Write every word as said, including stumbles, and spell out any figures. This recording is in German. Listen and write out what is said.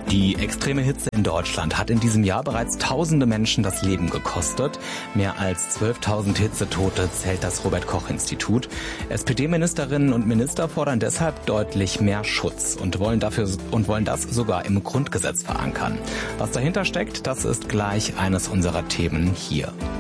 Die extreme Hitze in Deutschland hat in diesem Jahr bereits tausende Menschen das Leben gekostet. Mehr als zwölftausend Hitzetote zählt das Robert-Koch-Institut. S P D-Ministerinnen und Minister fordern deshalb deutlich mehr Schutz und wollen dafür und wollen das sogar im Grundgesetz verankern. Was dahinter steckt, das ist gleich eines unserer Themen hier.